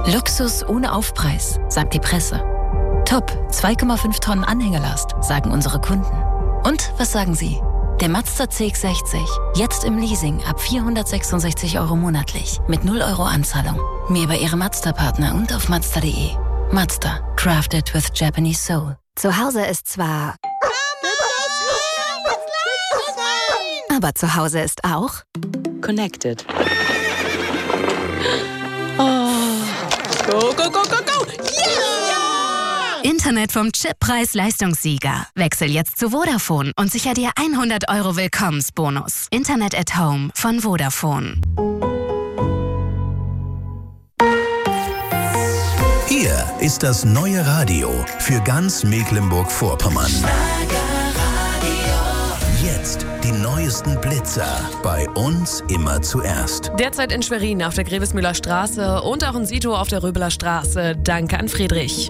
Luxus ohne Aufpreis, sagt die Presse. Top, 2,5 Tonnen Anhängelast, sagen unsere Kunden. Und was sagen Sie? Der Mazda CX-60, jetzt im Leasing ab 466 € monatlich, mit 0 € Anzahlung. Mehr bei Ihrem Mazda-Partner und auf Mazda.de. Mazda, crafted with Japanese soul. Zu Hause ist zwar... Aber zu Hause ist auch... Connected. Oh. Go, go, go, go, go! Yeah! Internet vom Chippreis-Leistungssieger. Wechsel jetzt zu Vodafone und sicher dir 100 € Willkommensbonus. Internet at Home von Vodafone. Hier ist das neue Radio für ganz Mecklenburg-Vorpommern. Jetzt die neuesten Blitzer. Bei uns immer zuerst. Derzeit in Schwerin auf der Grevesmühler Straße und auch in Sito auf der Röbeler Straße. Danke an Friedrich.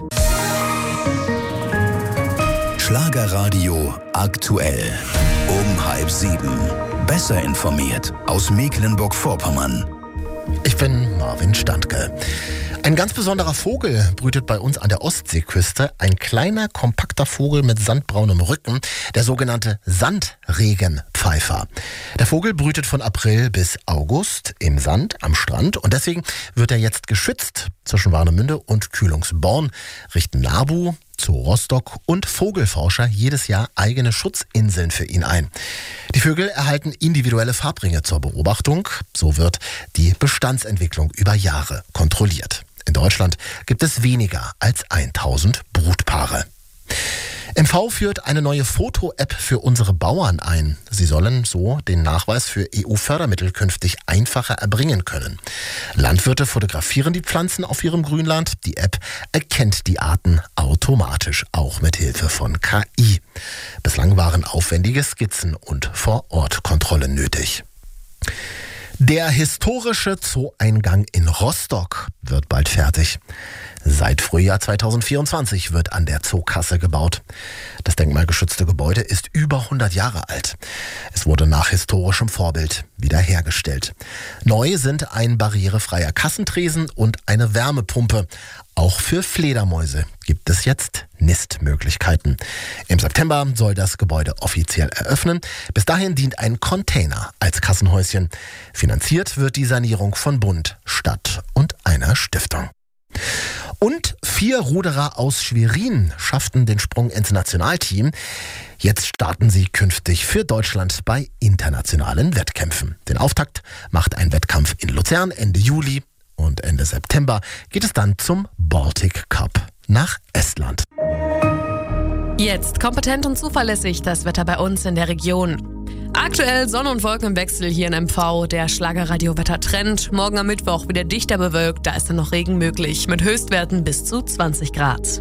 Schlagerradio aktuell. Um 6:30. Besser informiert aus Mecklenburg-Vorpommern. Ich bin Marvin Standke. Ein ganz besonderer Vogel brütet bei uns an der Ostseeküste. Ein kleiner, kompakter Vogel mit sandbraunem Rücken, der sogenannte Sandregenpfeifer. Der Vogel brütet von April bis August im Sand am Strand und deswegen wird er jetzt geschützt. Zwischen Warnemünde und Kühlungsborn richten NABU, Zoo Rostock und Vogelforscher jedes Jahr eigene Schutzinseln für ihn ein. Die Vögel erhalten individuelle Farbringe zur Beobachtung. So wird die Bestandsentwicklung über Jahre kontrolliert. In Deutschland gibt es weniger als 1000 Brutpaare. MV führt eine neue Foto-App für unsere Bauern ein. Sie sollen so den Nachweis für EU-Fördermittel künftig einfacher erbringen können. Landwirte fotografieren die Pflanzen auf ihrem Grünland. Die App erkennt die Arten automatisch, auch mit Hilfe von KI. Bislang waren aufwendige Skizzen und Vor-Ort-Kontrollen nötig. Der historische Zoo-Eingang in Rostock wird bald fertig. Seit Frühjahr 2024 wird an der Zookasse gebaut. Das denkmalgeschützte Gebäude ist über 100 Jahre alt. Es wurde nach historischem Vorbild wiederhergestellt. Neu sind ein barrierefreier Kassentresen und eine Wärmepumpe. Auch für Fledermäuse gibt es jetzt Nistmöglichkeiten. Im September soll das Gebäude offiziell eröffnen. Bis dahin dient ein Container als Kassenhäuschen. Finanziert wird die Sanierung von Bund, Stadt und einer Stiftung. Und 4 Ruderer aus Schwerin schafften den Sprung ins Nationalteam. Jetzt starten sie künftig für Deutschland bei internationalen Wettkämpfen. Den Auftakt macht ein Wettkampf in Luzern Ende Juli. Und Ende September geht es dann zum Baltic Cup nach Estland. Jetzt kompetent und zuverlässig das Wetter bei uns in der Region. Aktuell Sonne und Wolken im Wechsel hier in MV. Der Schlagerradio-Wettertrend. Morgen am Mittwoch wieder dichter bewölkt. Da ist dann noch Regen möglich. Mit Höchstwerten bis zu 20 Grad.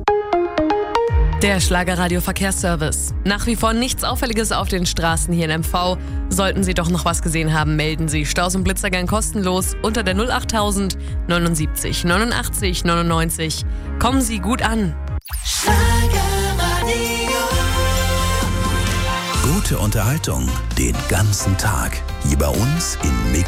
Der Schlagerradio-Verkehrsservice. Nach wie vor nichts Auffälliges auf den Straßen hier in MV. Sollten Sie doch noch was gesehen haben, melden Sie. Staus und Blitzer gern kostenlos unter der 08000 79 89 99. Kommen Sie gut an. Gute Unterhaltung den ganzen Tag. Hier bei uns in Mecklenburg.